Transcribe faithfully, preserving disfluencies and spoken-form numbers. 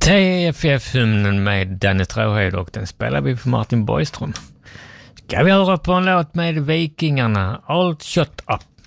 T F F-hymnen med Danne Tråhed, och den spelar vi på Martin Borgström. Ska vi höra på en låt med Vikingarna, All Shut Up.